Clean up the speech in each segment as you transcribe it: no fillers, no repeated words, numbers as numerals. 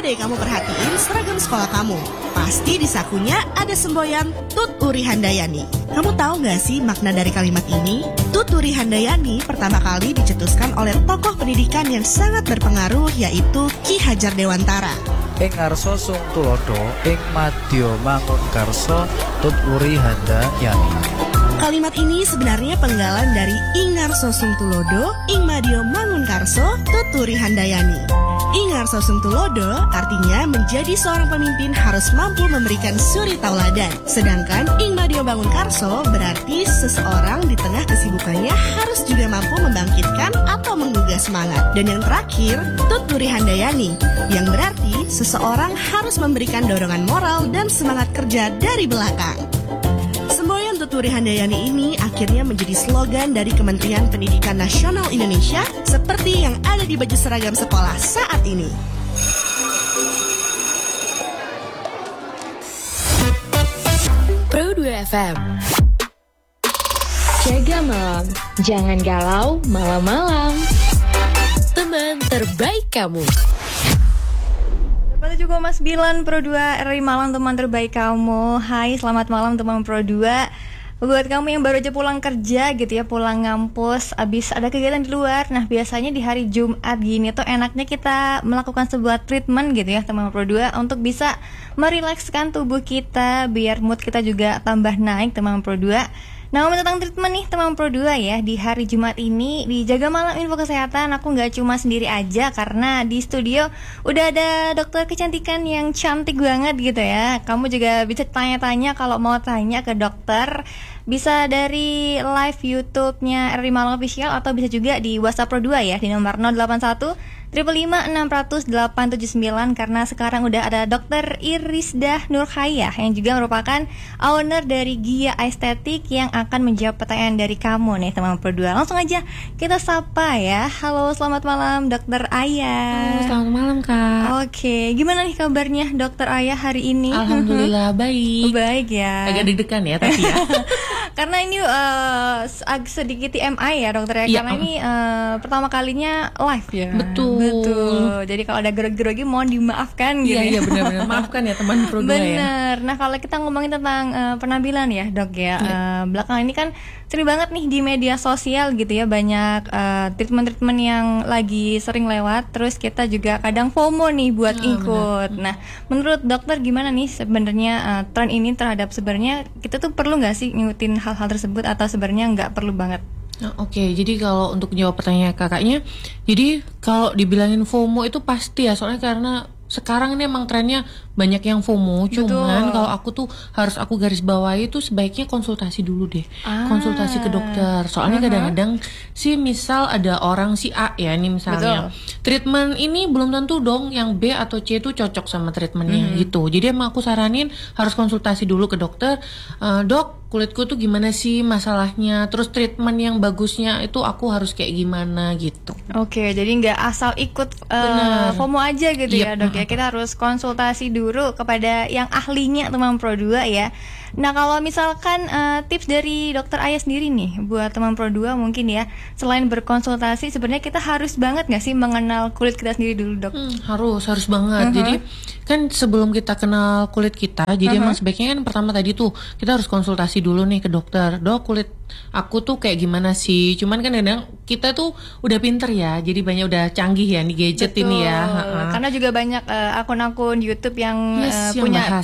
deh kamu perhatiin seragam sekolah kamu. Pasti di sakunya ada semboyan Tut Uri Handayani. Kamu tahu nggak sih makna dari kalimat ini? Tut Uri Handayani pertama kali dicetuskan oleh tokoh pendidikan yang sangat berpengaruh, yaitu Ki Hajar Dewantara. Ing ngarsa sung tulodo, ing madya mangun karsa Tut Uri Handayani. Kalimat ini sebenarnya penggalan dari Ingar Sosung Tulodo, Ing Madyo Mangun Karso, Tuturi Handayani. Ingar Sosung Tulodo artinya menjadi seorang pemimpin harus mampu memberikan suri tauladan. Sedangkan Ing Madyo Mangun Karso berarti seseorang di tengah kesibukannya harus juga mampu membangkitkan atau menggugah semangat. Dan yang terakhir, Tuturi Handayani, yang berarti seseorang harus memberikan dorongan moral dan semangat kerja dari belakang. Semboyan Tuturi Handayani ini akhirnya menjadi slogan dari Kementerian Pendidikan Nasional Indonesia seperti yang ada di baju seragam sekolah saat ini. Pro 2 FM. Jaga malam, jangan galau malam-malam. Teman terbaik kamu. 7,9 Pro 2 RRI Malam, teman terbaik kamu. Hai, selamat malam teman Pro 2. Buat kamu yang baru aja pulang kerja gitu ya, pulang ngampus, abis ada kegiatan di luar. Nah, biasanya di hari Jumat gini tuh enaknya kita melakukan sebuah treatment gitu ya teman Pro 2, untuk bisa merilekskan tubuh kita, biar mood kita juga tambah naik teman Pro 2. Nah, ngomong tentang treatment nih teman Pro 2 ya, di hari Jumat ini di Jaga Malam Info Kesehatan aku nggak cuma sendiri aja, karena di studio udah ada dokter kecantikan yang cantik banget gitu ya. Kamu juga bisa tanya-tanya kalau mau tanya ke dokter, bisa dari live YouTube-nya RRI Malam Official atau bisa juga di WhatsApp Pro 2 ya di nomor 081 555 600 879, karena sekarang udah ada Dr. Irisdah Nurhayah yang juga merupakan owner dari Gia Estetik yang akan menjawab pertanyaan dari kamu nih teman Pro 2. Langsung aja kita sapa ya. Halo, selamat malam Dr. Ayah. Halo, selamat malam Kak. Oke, gimana nih kabarnya Dr. Ayah hari ini? Alhamdulillah baik. Baik ya. Agak deg-degan ya tapi ya. Karena ini sedikit TMI ya dokter ya, karena ini pertama kalinya live ya. Betul. Jadi kalau ada grogi-grogi mohon dimaafkan gitu. Iya benar-benar. Maafkan ya teman Pro 2 ya. Bener. Nah, kalau kita ngomongin tentang penampilan ya dok ya, belakangan ini kan sering banget nih di media sosial gitu ya, banyak treatment-treatment yang lagi sering lewat. Terus kita juga kadang FOMO nih buat ikut. Nah, menurut dokter gimana nih sebenarnya tren ini terhadap sebenarnya kita tuh perlu nggak sih ngikutin hal-hal tersebut atau sebenarnya nggak perlu banget? Nah, Oke, jadi kalau untuk jawab pertanyaan kakaknya, jadi kalau dibilangin FOMO itu pasti ya, soalnya karena sekarang ini emang trennya banyak yang FOMO. Cuman kalau aku tuh harus aku garis bawahi itu sebaiknya konsultasi dulu deh. Konsultasi ke dokter. Soalnya kadang-kadang sih misal ada orang si A ya, ini misalnya treatment ini belum tentu dong yang B atau C itu cocok sama treatmentnya gitu. Jadi emang aku saranin harus konsultasi dulu ke dokter. Dok, kulitku tuh gimana sih masalahnya? Terus treatment yang bagusnya itu aku harus kayak gimana gitu. Oke, jadi nggak asal ikut FOMO aja gitu ya dok ya. Kita harus konsultasi dulu kepada yang ahlinya teman Pro 2 ya. Nah, kalau misalkan tips dari dokter Ayah sendiri nih buat teman Pro 2 mungkin ya, selain berkonsultasi sebenarnya kita harus banget nggak sih mengenal kulit kita sendiri dulu dok? Harus banget. Jadi kan sebelum kita kenal kulit kita, jadi emang sebaiknya kan pertama tadi tuh kita harus konsultasi dulu nih ke dokter. Dok, kulit aku tuh kayak gimana sih? Cuman kan kadang kita tuh udah pinter ya, jadi banyak udah canggih ya nih gadget. Betul. Ini ya. Karena juga banyak akun-akun YouTube yang punya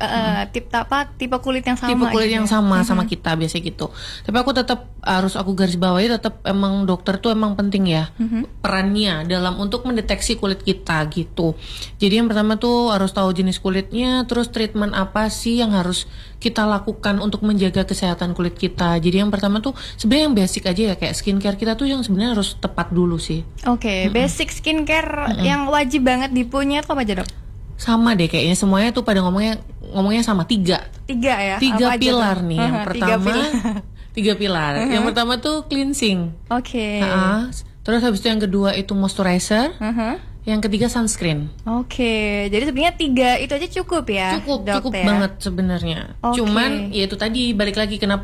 tipe kulit yang sama. Tipe kulit gitu yang sama kita biasa gitu. Tapi aku tetap aku garis bawahi, tetap emang dokter tuh emang penting ya perannya dalam untuk mendeteksi kulit kita gitu. Jadi yang pertama tuh harus tahu jenis kulitnya, terus treatment apa sih yang harus kita lakukan untuk menjaga kesehatan kulit kita. Jadi yang pertama tuh sebenarnya yang basic aja ya, kayak skincare kita tuh yang sebenarnya harus tepat dulu sih. Oke, basic skincare yang wajib banget dipunya itu apa aja dok? Sama deh kayaknya semuanya tuh pada ngomongnya sama tiga ya. Tiga pilar nih. Yang pertama tiga pilar. Yang pertama tuh cleansing. Oke. Terus habis itu yang kedua itu moisturizer. Yang ketiga sunscreen. Oke, jadi sebenarnya 3 itu aja cukup ya? Cukup ya? banget sebenarnya. Cuman ya itu tadi balik lagi kenapa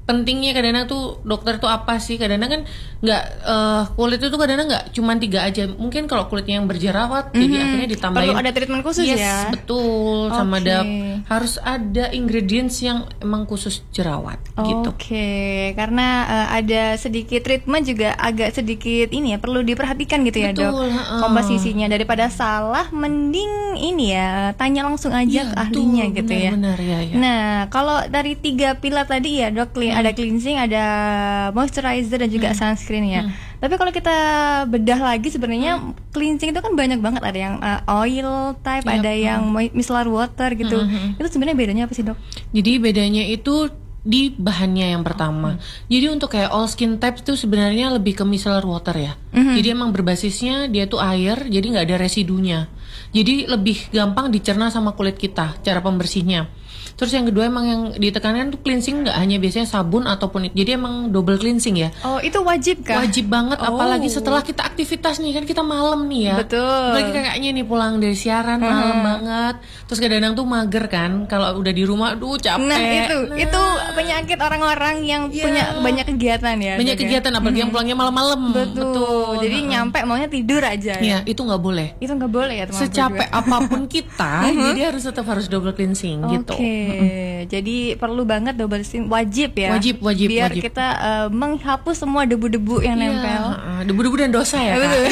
pentingnya kadang-kadang tuh dokter tuh apa sih? Kadang-kadang kan nggak kulit itu kadang-kadang nggak cuma 3 aja. Mungkin kalau kulitnya yang berjerawat, jadi akhirnya ditambahin. Perlu ada treatment khusus ya? Betul. Sama harus ada ingredients yang emang khusus jerawat gitu. Oke, karena ada sedikit treatment juga agak sedikit ini ya perlu diperhatikan gitu ya dok. Komposisinya daripada salah, mending ini ya tanya langsung aja ke ahlinya gitu ya. Benar ya. Nah, kalau dari 3 pilar tadi ya dok, ada cleansing, ada moisturizer dan juga sunscreen ya. Tapi kalau kita bedah lagi sebenarnya cleansing itu kan banyak banget, ada yang oil type, ada yang micellar water gitu. Itu sebenarnya bedanya apa sih dok? Jadi bedanya itu di bahannya yang pertama. Jadi untuk kayak all skin types itu sebenarnya lebih ke micellar water ya. Jadi emang berbasisnya dia tuh air, jadi nggak ada residunya. Jadi lebih gampang dicerna sama kulit kita cara pembersihnya. Terus yang kedua emang yang ditekankan tuh cleansing nggak hanya biasanya sabun ataupun jadi emang double cleansing ya. Oh itu wajib kah? Wajib banget, apalagi setelah kita aktivitas nih kan kita malam nih ya. Betul. Apalagi kakaknya nih pulang dari siaran malam banget. Terus kadang-kadang tuh mager kan kalau udah di rumah, aduh capek. Nah itu penyakit orang-orang yang punya banyak kegiatan ya. Banyak kegiatan apalagi yang pulangnya malam-malam. Betul. Jadi nyampe maunya tidur aja. Iya itu nggak boleh. Itu nggak boleh ya teman-teman. Secapek apapun kita, jadi tetap harus double cleansing gitu. Jadi perlu banget double cleansing, wajib ya. Wajib. Biar kita menghapus semua debu-debu yang nempel. Debu-debu dan dosa ya. Betul.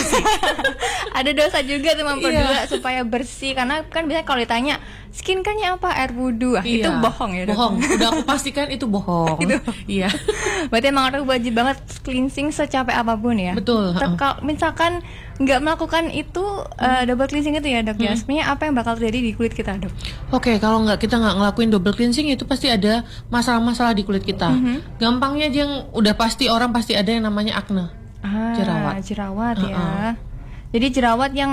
Ada dosa juga teman berdua supaya bersih, karena kan biasanya kalau ditanya skincare-nya apa, air wudhu, itu bohong ya. Bohong. Udah aku pastikan itu bohong. Iya. Berarti emang orang wajib banget cleansing secapek apapun ya. Betul. Kalau misalkan nggak melakukan itu double cleansing itu ya dok ya, sebenarnya apa yang bakal terjadi di kulit kita dok? Oke, kalau kita nggak ngelakuin double cleansing itu pasti ada masalah-masalah di kulit kita. Gampangnya aja yang udah pasti orang pasti ada yang namanya akne. Jerawat ya. Jadi jerawat yang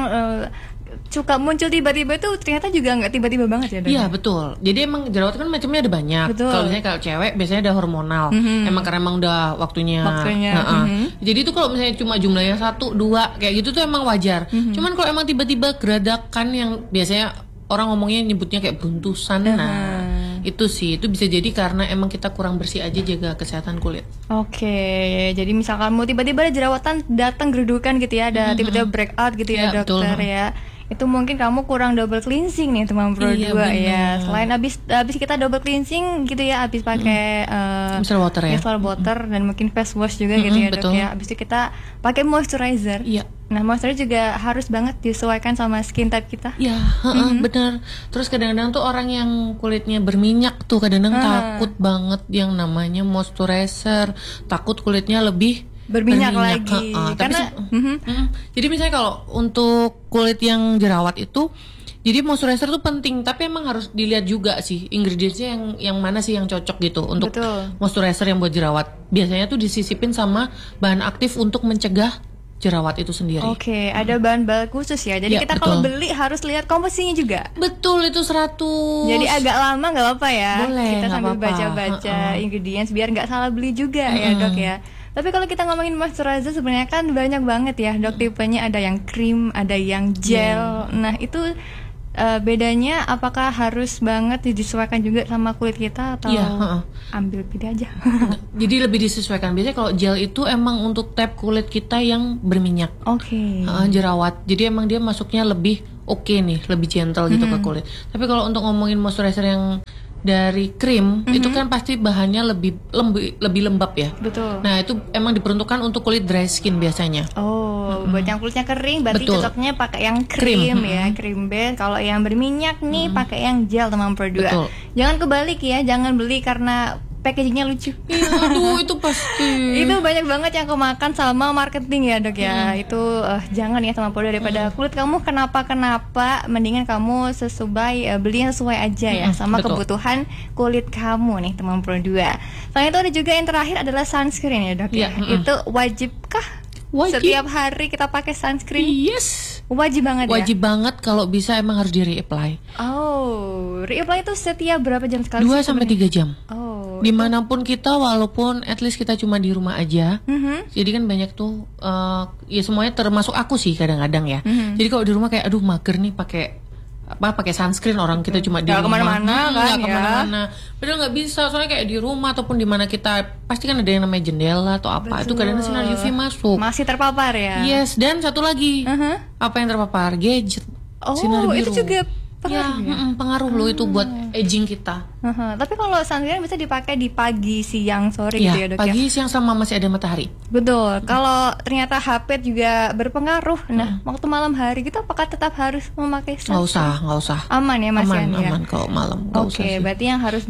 suka muncul tiba-tiba itu ternyata juga nggak tiba-tiba banget ya dok? Iya betul. Jadi emang jerawat kan macamnya ada banyak. Kalau misalnya kalau cewek biasanya ada hormonal. Emang karena emang udah waktunya. Jadi itu kalau misalnya cuma jumlahnya 1, 2 kayak gitu tuh emang wajar. Cuman kalau emang tiba-tiba geradakan yang biasanya orang ngomongnya nyebutnya kayak buntusan. Itu sih, itu bisa jadi karena emang kita kurang bersih aja jaga kesehatan kulit. Oke, jadi misalkan mau tiba-tiba ada jerawatan datang gerudukan gitu ya, ada tiba-tiba breakout gitu ya dokter ya. Itu mungkin kamu kurang double cleansing nih teman berdua ya. Selain habis kita double cleansing gitu ya, habis pakai micellar water dan mungkin face wash juga gitu ya dok ya. Habis itu kita pakai moisturizer. Iya. Nah, moisturizer juga harus banget disesuaikan sama skin type kita. Iya, benar. Terus kadang-kadang tuh orang yang kulitnya berminyak tuh kadang-kadang takut banget yang namanya moisturizer, takut kulitnya lebih berminyak lagi. Karena jadi misalnya kalau untuk kulit yang jerawat itu, jadi moisturizer tuh penting, tapi emang harus dilihat juga sih ingredientsnya yang mana sih yang cocok gitu untuk moisturizer yang buat jerawat. Biasanya tuh disisipin sama bahan aktif untuk mencegah jerawat itu sendiri. Oke, ada bahan-bahan khusus ya. Jadi kita kalau beli harus lihat komposisinya juga. Betul, itu 100. Jadi agak lama nggak apa-apa ya. Boleh, kita sambil baca-baca ingredients biar nggak salah beli juga ya dok ya. Tapi kalau kita ngomongin moisturizer sebenarnya kan banyak banget ya dok, tipenya ada yang krim, ada yang gel. Nah itu bedanya apakah harus banget disesuaikan juga sama kulit kita atau ambil pilih aja? Jadi lebih disesuaikan. Biasanya kalau gel itu emang untuk type kulit kita yang berminyak. Jerawat. Jadi emang dia masuknya lebih nih, lebih gentle gitu ke kulit. Tapi kalau untuk ngomongin moisturizer yang dari krim itu kan pasti bahannya lebih lembab ya. Betul. Nah itu emang diperuntukkan untuk kulit dry skin biasanya. Buat yang kulitnya kering berarti cocoknya pakai yang krim ya, krim base. Kalau yang berminyak nih pakai yang gel teman berdua. Jangan kebalik ya, jangan beli karena packagingnya lucu. Aduh itu pasti. Itu banyak banget yang kemakan sama marketing ya dok ya. Itu jangan ya teman produk, daripada kulit kamu kenapa mendingan kamu beli yang sesuai aja ya sama kebutuhan kulit kamu nih teman produk. Selain itu ada juga yang terakhir adalah sunscreen ya dok ya. Itu wajibkah? Setiap hari kita pakai sunscreen? Yes. Wajib banget ya? Wajib banget, kalau bisa emang harus di reapply. Reapply itu setiap berapa jam sekali? 2-3 jam. Dimanapun kita, walaupun at least kita cuma di rumah aja. Jadi kan banyak tuh ya semuanya termasuk aku sih kadang-kadang ya. Jadi kalau di rumah kayak aduh mager nih pakai pakai sunscreen, orang kita cuma di Nggak rumah kemana-mana kan, nggak ya. kemana-mana. Padahal nggak bisa, soalnya kayak di rumah ataupun di mana kita pasti kan ada yang namanya jendela atau apa. Itu kadang sinar UV masuk. Masih terpapar ya. Yes, dan satu lagi apa yang terpapar? Gadget. Oh, Sinar biru. itu juga pengaruh ya? Pengaruh loh itu buat aging kita. Tapi kalau sunscreen bisa dipakai di pagi, siang, sore gitu ya, Dok, pagi, ya? siang sama masih ada matahari. Betul. Kalau ternyata HP juga berpengaruh, nah waktu malam hari kita apakah tetap harus memakai sunscreen? Nggak usah. Aman ya Mas Yan, ya? Aman kalau malam. Nggak usah Oke, sih. berarti yang harus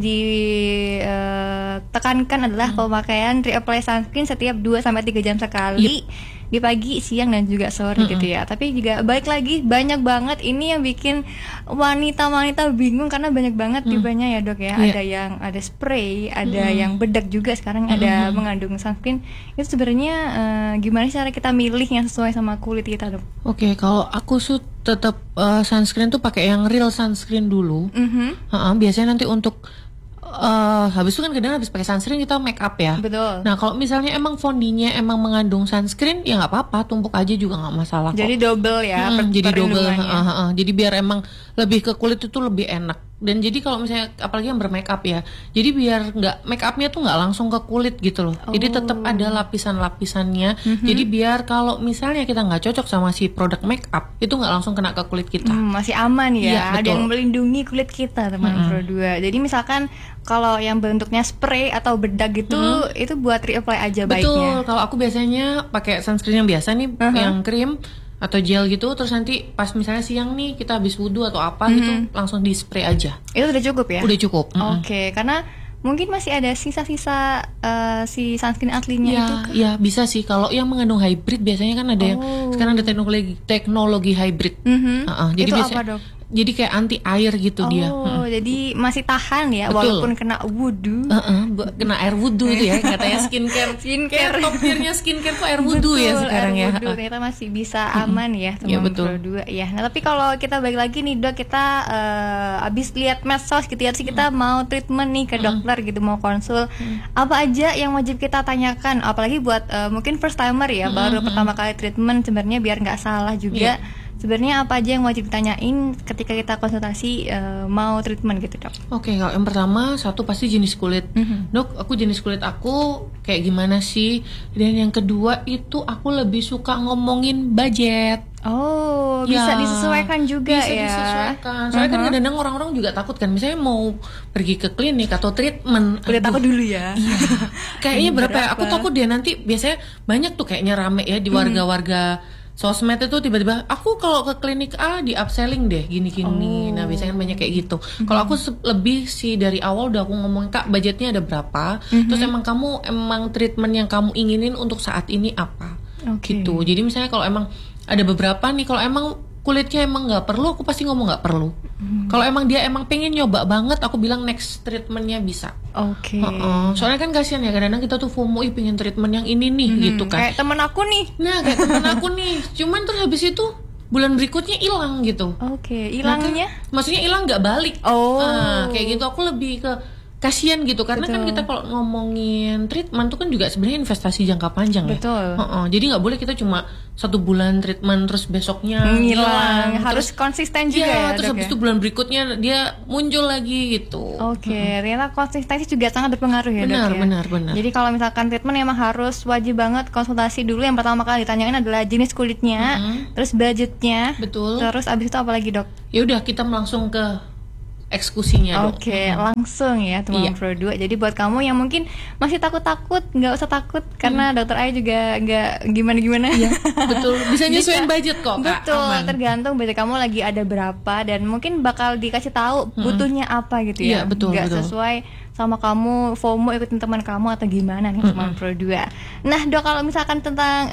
ditekankan adalah pemakaian reapply sunscreen setiap 2-3 jam sekali di pagi, siang, dan juga sore gitu ya. Tapi juga balik lagi, banyak banget ini yang bikin wanita-wanita bingung karena banyak banget tipenya ya, Dok ya. Ada yang ada spray, ada yang bedak juga, sekarang ada mengandung sunscreen. Itu sebenarnya gimana sih cara kita milih yang sesuai sama kulit kita, Dok? Oke, kalau aku tetap sunscreen tuh pakai yang real sunscreen dulu. Biasanya nanti untuk habis itu kan kadang habis pakai sunscreen kita make up ya. Betul. Nah kalau misalnya emang fondinya emang mengandung sunscreen ya nggak apa-apa, tumpuk aja juga nggak masalah kok. Jadi double ya. Jadi double. perlindungannya. Jadi biar emang lebih ke kulit itu lebih enak. Dan jadi kalau misalnya apalagi yang bermake up ya, jadi biar nggak make upnya tuh nggak langsung ke kulit gitu loh. Jadi tetap ada lapisan-lapisannya. Jadi biar kalau misalnya kita nggak cocok sama si produk make up itu nggak langsung kena ke kulit kita. Masih aman ya. Iya, Ada betul. yang melindungi kulit kita, teman Pro 2. Jadi misalkan kalau yang bentuknya spray atau bedak gitu, itu buat reapply aja baiknya. Betul. Kalau aku biasanya pakai sunscreen yang biasa nih, yang krim atau gel gitu, terus nanti pas misalnya siang nih kita habis wudhu atau apa gitu langsung di spray aja. Itu udah cukup ya? Udah cukup. Oke, karena mungkin masih ada sisa-sisa si sunscreen aslinya itu. Ya bisa sih. Kalau yang mengandung hybrid biasanya kan ada yang sekarang ada teknologi hybrid. Jadi Itu biasanya, apa, Dok? jadi kayak anti air gitu dia. Jadi masih tahan ya, Betul. walaupun kena wudhu. Kena air wudhu itu ya katanya skincare. Skincare. Top tiernya skincare kok air wudhu ya Betul, sekarang air ya. wudhu ternyata masih bisa aman ya, teman Iya, betul. Pro 2 ya. Nah tapi kalau kita balik lagi nih, Dok, kita abis lihat medsos gitu ya, kita mau treatment nih ke dokter gitu, mau konsul, apa aja yang wajib kita tanyakan, apalagi buat mungkin first timer ya, baru pertama kali treatment, sebenarnya biar nggak salah juga. Sebenarnya apa aja yang wajib ditanyain ketika kita konsultasi mau treatment gitu, Dok? Oke, kalau yang pertama satu pasti jenis kulit. Dok, aku jenis kulit aku kayak gimana sih? Dan yang kedua itu aku lebih suka ngomongin budget. Oh, bisa disesuaikan juga bisa ya. Disesuaikan. Soalnya kan kadang-kadang orang-orang juga takut kan, misalnya mau pergi ke klinik atau treatment. Udah takut dulu ya. Iya. Kayaknya berapa ya? Aku takut deh nanti biasanya banyak tuh kayaknya rame ya di warga-warga sosmed itu tiba-tiba aku kalau ke klinik A di upselling deh gini-gini. Nah biasanya kan banyak kayak gitu. Kalau aku lebih sih dari awal udah aku ngomong, Kak, budgetnya ada berapa, terus emang treatment yang kamu inginin untuk saat ini apa, gitu. Jadi misalnya kalau emang ada beberapa nih, kalau emang kulitnya emang nggak perlu, aku pasti ngomong nggak perlu. Kalau emang dia emang pengen nyoba banget, aku bilang next treatmentnya bisa. Oke. Soalnya kan kasihan ya, kadang-kadang kita tuh FOMO, pengen treatment yang ini nih gitu kan. Kayak temen aku nih. Nah kayak temen aku nih, cuman terus habis itu bulan berikutnya hilang gitu. Oke, hilangnya? Maksudnya hilang nggak balik. Kayak gitu, aku lebih ke kasihan gitu, karena kan kita kalau ngomongin treatment tuh kan juga sebenarnya investasi jangka panjang ya. Betul. Jadi nggak boleh kita cuma 1 bulan treatment terus besoknya hilang. Harus konsisten juga ya, terus Dok, habis ya? itu bulan berikutnya dia muncul lagi gitu. Oke, ternyata konsistensi juga sangat berpengaruh ya, Benar, Dok, ya? benar. Jadi kalau misalkan treatment emang harus wajib banget konsultasi dulu. Yang pertama kali ditanyain adalah jenis kulitnya, terus budgetnya. Betul. Terus abis itu apa lagi, Dok? Ya udah, kita langsung ke eksekusinya dong. Oke, langsung ya, teman Pro 2. Jadi buat kamu yang mungkin masih takut-takut, nggak usah takut, karena dokter Aya juga nggak gimana-gimana. Iya, betul. Bisa nyesuaiin budget kok, Kak. Betul, Aman. tergantung budget kamu lagi ada berapa, dan mungkin bakal dikasih tahu butuhnya apa gitu ya. Iya, betul, Nggak betul. sesuai sama kamu, FOMO ikutin teman kamu atau gimana nih, teman Pro 2. Nah, Dok, kalau misalkan tentang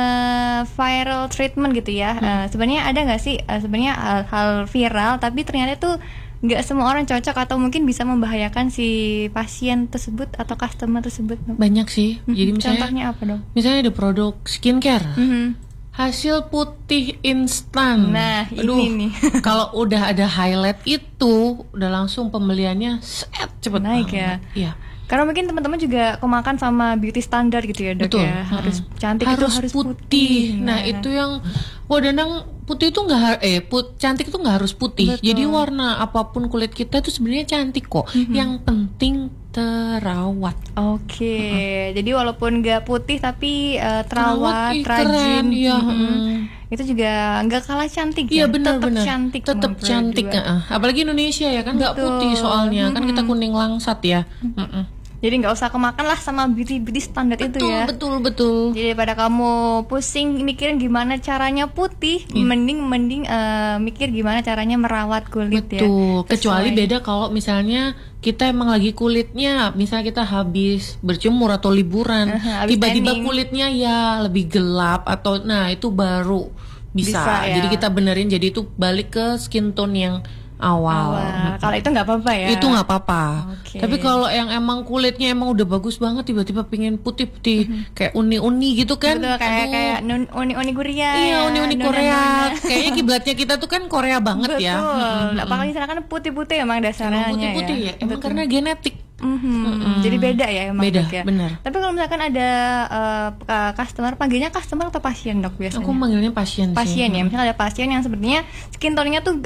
viral treatment gitu ya, sebenarnya ada nggak sih sebenarnya hal viral tapi ternyata tuh nggak semua orang cocok atau mungkin bisa membahayakan si pasien tersebut atau customer tersebut, Dok? Banyak sih. Jadi misalnya Contohnya apa, Dok? Misalnya ada produk skincare. Hasil putih instan. Nah, Aduh, ini nih. Kalau udah ada highlight itu, udah langsung pembeliannya cepet Naik banget. ya. Iya. Karena mungkin teman-teman juga kemakan sama beauty standar gitu ya, Dok. Betul. Ya. Harus cantik itu harus putih. Nah, itu yang Danang, putih itu cantik itu nggak harus putih. Betul. Jadi warna apapun kulit kita itu sebenarnya cantik kok. Yang penting terawat. Oke, jadi walaupun nggak putih tapi terawat, rajin, keren, ya. itu juga nggak kalah cantik Iya ya. benar-benar. Cantik, Tetap teman cantik. berdua. Apalagi Indonesia ya kan nggak Betul. putih soalnya kan kita kuning langsat ya. Jadi nggak usah kemakan lah sama beauty standar itu ya. Betul. Jadi daripada kamu pusing mikirin gimana caranya putih, mending mikir gimana caranya merawat kulit ya. Betul. Kecuali Sesuai. beda kalau misalnya kita emang lagi kulitnya, misalnya kita habis berjemur atau liburan, habis tiba-tiba tanning. kulitnya ya lebih gelap atau itu baru bisa. ya. Jadi kita benerin jadi itu balik ke skin tone yang awal. Kalau itu nggak apa-apa ya. Itu nggak apa-apa. Oke. Tapi kalau yang emang kulitnya emang udah bagus banget tiba-tiba pingin putih-putih kayak uni-uni gitu kan. Betul, kayak uni Korea. Iya, uni-uni Nona-nona. Korea. Kayaknya kiblatnya kita tuh kan Korea banget ya. Betul. Apalagi misalnya kan putih-putih emang dasarnya Emang putih-putih ya. Emang Betul. karena genetik. Jadi beda ya emang Beda, dok ya. benar. Tapi kalau misalkan ada customer, panggilnya customer atau pasien dok biasanya? Aku manggilnya pasien sih. Pasien ya, misalnya ada pasien yang sepertinya skin tone-nya tuh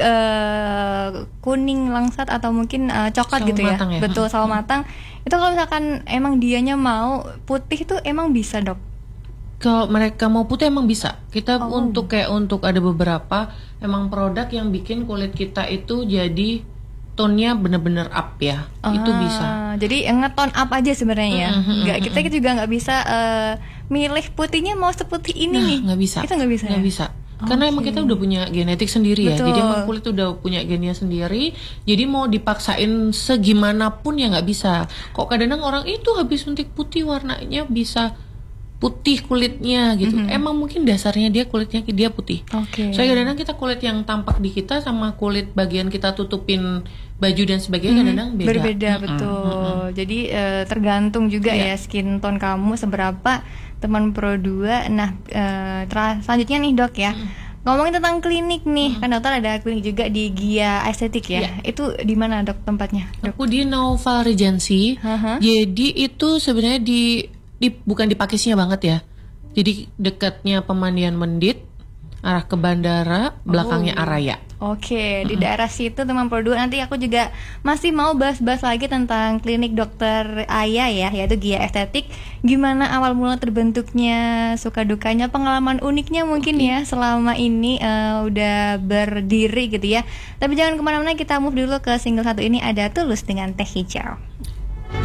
kuning langsat atau mungkin coklat Sawo gitu ya. matang ya? Betul, sawo matang. Itu kalau misalkan emang dianya mau putih itu emang bisa dok. Kalau mereka mau putih emang bisa. Kita untuk ada beberapa emang produk yang bikin kulit kita itu jadi tone-nya bener-bener up ya. Itu bisa. Jadi nge-tone up aja sebenarnya ya. Kita juga nggak bisa milih putihnya mau seputih ini nih. Nggak bisa. Itu nggak bisa. Nggak ya? bisa. Karena emang kita udah punya genetik sendiri ya. Betul. Jadi emang kulit udah punya gennya sendiri. Jadi mau dipaksain segimanapun ya nggak bisa. Kok kadang-kadang orang itu habis suntik putih warnanya bisa putih kulitnya gitu. Emang mungkin dasarnya dia kulitnya dia putih. Oke. Soalnya kadang-kadang kita kulit yang tampak di kita sama kulit bagian kita tutupin baju dan sebagainya kadang-kadang beda. Berbeda betul. Jadi tergantung juga ya skin tone kamu seberapa teman Pro 2. Nah, selanjutnya nih dok ya. Ngomongin tentang klinik nih, kan dokter ada klinik juga di Gia Estetik ya. Itu di mana dok tempatnya? Dok? Aku di Naufal Regency. Jadi itu sebenarnya bukan di Pakisnya banget ya. Jadi dekatnya Pemandian Mendit, arah ke bandara, belakangnya Araya. Oke, di daerah situ teman Pro 2. Nanti aku juga masih mau bahas-bahas lagi tentang klinik dokter Aya ya, yaitu Gia Estetik. Gimana awal mula terbentuknya, suka dukanya, pengalaman uniknya mungkin ya selama ini udah berdiri gitu ya. Tapi jangan kemana-mana, kita move dulu ke single satu ini, ada Tulus dengan Teh Hijau.